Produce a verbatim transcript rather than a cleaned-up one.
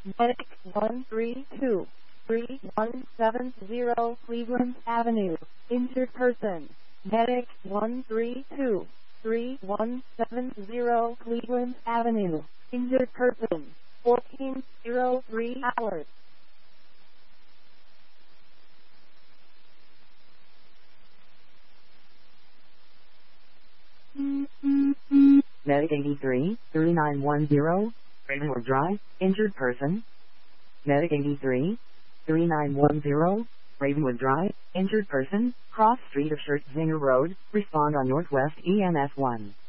Medic one three two three one seven zero Cleveland Avenue. Injured person. Medic one three two three one seven zero Cleveland Avenue. Injured person. fourteen oh three hours. Medic eighty-three three nine one zero Ravenwood Drive. Injured person. Medic eighty-three three nine one zero Ravenwood Drive. Injured person. Cross street of Schertzinger Road. Respond on Northwest E M S one.